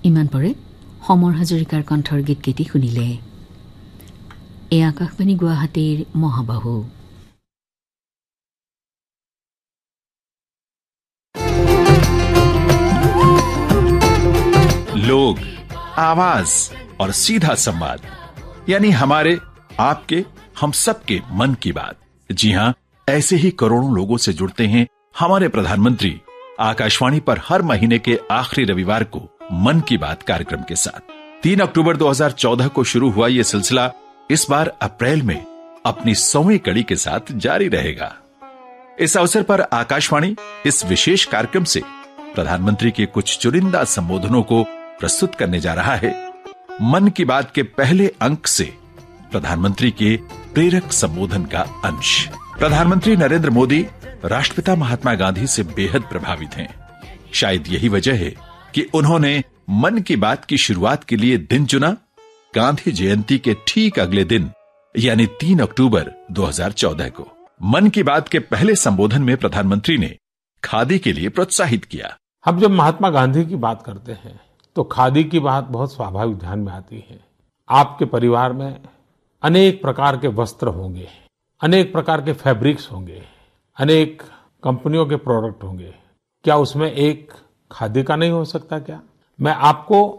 ইমান পৰে সমৰ হাজৰিকাৰ কণ্ঠৰ গীতকেইটি শুনিলে। এই আকাশবাণী গুৱাহাটীৰ মহাবাহু। लोग, आवाज और सीधा संवाद, यानी हमारे, आपके, हम सबके मन की बात। जी हां, ऐसे ही करोड़ों लोगों से जुड़ते हैं हमारे प्रधानमंत्री आकाशवाणी पर हर महीने के आखिरी रविवार को मन की बात कार्यक्रम के साथ। 3 अक्टूबर 2014 को शुरू हुआ ये सिलसिला इस बार अप्रैल में अपनी 100वीं कड़ी के साथ जारी रहेगा। इस अवसर पर आकाशवाणी इस विशेष कार्यक्रम से प्रधानमंत्री के कुछ चुनिंदा संबोधनों को प्रस्तुत करने जा रहा है। मन की बात के पहले अंक से प्रधानमंत्री के प्रेरक संबोधन का अंश। प्रधानमंत्री नरेंद्र मोदी राष्ट्रपिता महात्मा गांधी से बेहद प्रभावित हैं। शायद यही वजह है कि उन्होंने मन की बात की शुरुआत के लिए दिन चुना गांधी जयंती के ठीक अगले दिन, यानी 3 अक्टूबर 2014 को। मन की बात के पहले संबोधन में प्रधानमंत्री ने खादी के लिए प्रोत्साहित किया। हम जब महात्मा गांधी की बात करते हैं तो खादी की बात बहुत स्वाभाविक ध्यान में आती है। आपके परिवार में अनेक प्रकार के वस्त्र होंगे, अनेक प्रकार के फैब्रिक्स होंगे, अनेक कंपनियों के प्रोडक्ट होंगे। क्या उसमें एक खादी का नहीं हो सकता क्या? मैं आपको